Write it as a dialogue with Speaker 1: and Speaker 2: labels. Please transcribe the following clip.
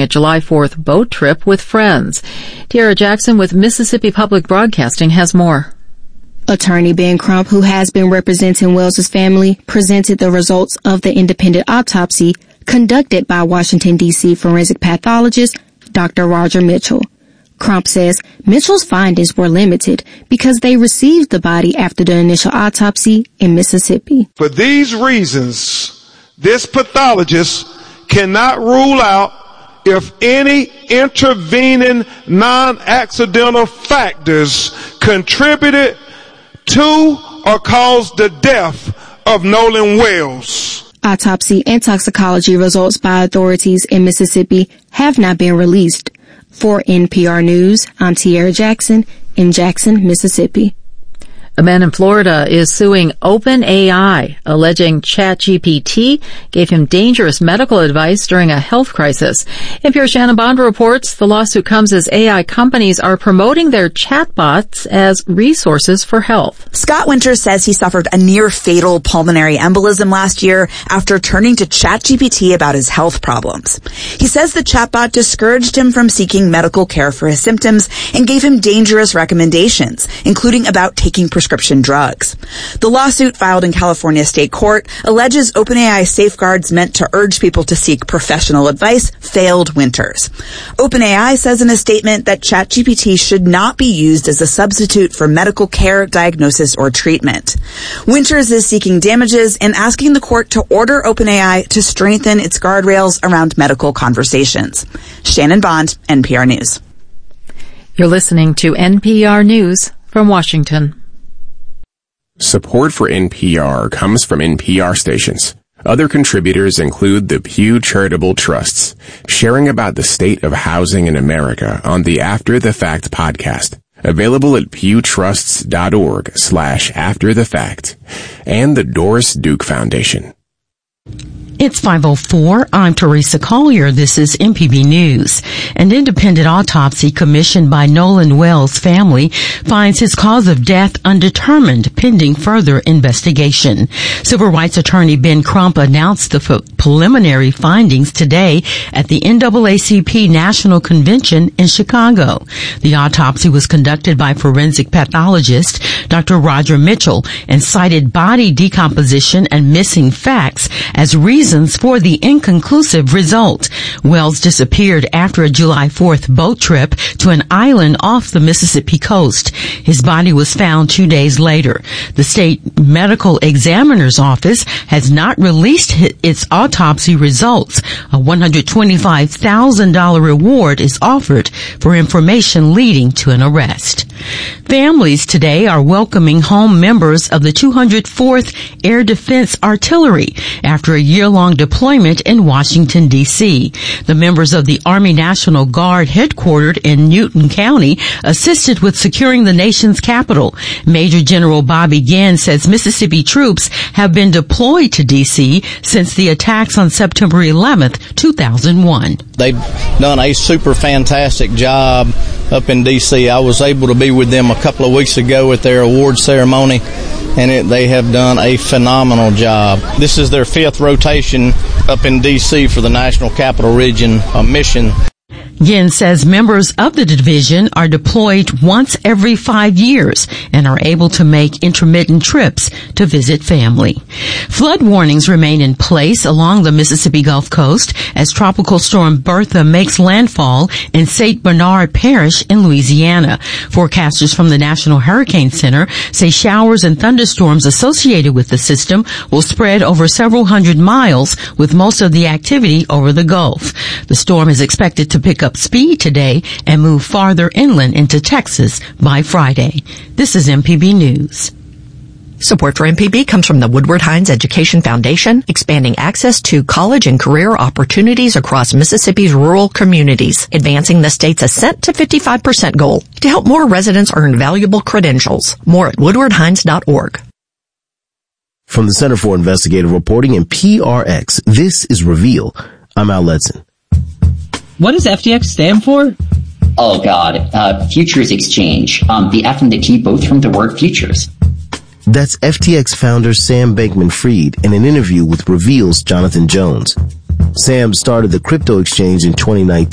Speaker 1: during a July 4th boat trip with friends. Tiara Jackson with Mississippi Public Broadcasting has more.
Speaker 2: Attorney Ben Crump, who has been representing Wells's family, presented the results of the independent autopsy conducted by Washington, D.C. forensic pathologist Dr. Roger Mitchell. Crump says Mitchell's findings were limited because they received the body after the initial autopsy in Mississippi.
Speaker 3: For these reasons, this pathologist cannot rule out if any intervening non-accidental factors contributed to or caused the death of Nolan Wells.
Speaker 2: Autopsy and toxicology results by authorities in Mississippi have not been released. For NPR News, I'm Tiara Jackson in Jackson, Mississippi.
Speaker 1: A man in Florida is suing OpenAI, alleging ChatGPT gave him dangerous medical advice during a health crisis. NPR's Shannon Bond reports the lawsuit comes as AI companies are promoting their chatbots as resources for health.
Speaker 4: Scott Winters says he suffered a near-fatal pulmonary embolism last year after turning to ChatGPT about his health problems. He says the chatbot discouraged him from seeking medical care for his symptoms and gave him dangerous recommendations, including about taking prescription drugs. The lawsuit filed in California state court alleges OpenAI safeguards meant to urge people to seek professional advice failed Winters. OpenAI says in a statement that ChatGPT should not be used as a substitute for medical care, diagnosis, or treatment. Winters is seeking damages and asking the court to order OpenAI to strengthen its guardrails around medical conversations. Shannon Bond, NPR News.
Speaker 1: You're listening to NPR News from Washington.
Speaker 5: Support for NPR comes from NPR stations. Other contributors include the Pew Charitable Trusts, sharing about the state of housing in America on the After the Fact podcast, available at pewtrusts.org/afterthefact, and the Doris Duke Foundation.
Speaker 6: It's 5:04. I'm Teresa Collier. This is MPB News. An independent autopsy commissioned by Nolan Wells' family finds his cause of death undetermined pending further investigation. Civil rights attorney Ben Crump announced the preliminary findings today at the NAACP National Convention in Chicago. The autopsy was conducted by forensic pathologist Dr. Roger Mitchell and cited body decomposition and missing facts as reasons for the inconclusive result. Wells disappeared after a July 4th boat trip to an island off the Mississippi coast. His body was found 2 days later. The state medical examiner's office has not released its autopsy results. A $125,000 reward is offered for information leading to an arrest. Families today are welcoming home members of the 204th Air Defense Artillery after a year-long deployment in Washington, D.C. The members of the Army National Guard headquartered in Newton County assisted with securing the nation's capital. Major General Bobby Ginn says Mississippi troops have been deployed to D.C. since the attacks on September 11th, 2001.
Speaker 7: They've done a super fantastic job up in D.C. I was able to be with them a couple of weeks ago at their award ceremony, and they have done a phenomenal job. This is their 5th rotation up in D.C. for the National Capital Region mission.
Speaker 6: Ginn says members of the division are deployed once every 5 years and are able to make intermittent trips to visit family. Flood warnings remain in place along the Mississippi Gulf Coast as Tropical Storm Bertha makes landfall in St. Bernard Parish in Louisiana. Forecasters from the National Hurricane Center say showers and thunderstorms associated with the system will spread over several hundred miles, with most of the activity over the Gulf. The storm is expected to pick up speed today and move farther inland into Texas by Friday. This is MPB News.
Speaker 8: Support for MPB comes from the Woodward Hines Education Foundation, expanding access to college and career opportunities across Mississippi's rural communities, advancing the state's Ascent to 55% goal to help more residents earn valuable credentials. More at woodwardhines.org.
Speaker 9: From the Center for Investigative Reporting and PRX, this is Reveal. I'm Al Letson.
Speaker 10: What does FTX stand for?
Speaker 11: Oh, God. Futures Exchange. The F and the T both from the word futures.
Speaker 9: That's FTX founder Sam Bankman-Fried in an interview with Reveal's Jonathan Jones. Sam started the crypto exchange in 2019.